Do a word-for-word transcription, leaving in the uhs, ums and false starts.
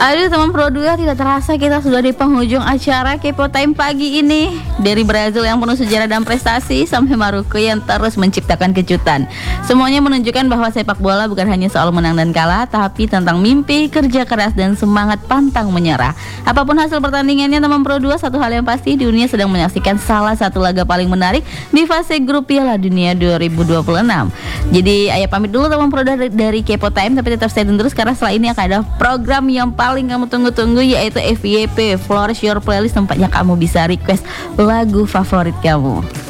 Aduh teman Pro dua, tidak terasa kita sudah di penghujung acara Kepo Time pagi ini. Dari Brazil yang penuh sejarah dan prestasi sampai Maroko yang terus menciptakan kejutan. Semuanya menunjukkan bahwa sepak bola bukan hanya soal menang dan kalah, tapi tentang mimpi, kerja keras dan semangat pantang menyerah. Apapun hasil pertandingannya teman Pro dua, satu hal yang pasti dunia sedang menyaksikan salah satu laga paling menarik di fase grup Piala Dunia dua ribu dua puluh enam. Jadi ayah pamit dulu teman Pro dua dari Kepo Time, tapi tetap stay tune terus karena setelah ini akan ada program yang paling kamu tunggu-tunggu, yaitu F Y P Flourish Your Playlist, tempatnya kamu bisa request lagu favorit kamu.